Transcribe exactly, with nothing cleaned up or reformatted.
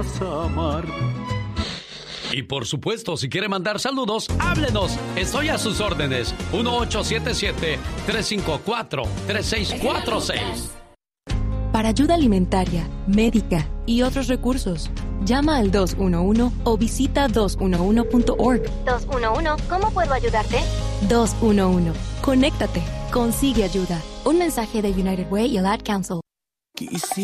vas a amar. Y por supuesto, si quiere mandar saludos, háblenos. Estoy a sus órdenes. uno ocho siete siete, tres cinco cuatro, tres seis cuatro seis. Para ayuda alimentaria, médica y otros recursos, llama al dos uno uno o visita dos uno uno punto org. dos uno uno, ¿cómo puedo ayudarte? dos uno uno. Conéctate. Consigue ayuda. Un mensaje de United Way y el Ad Council.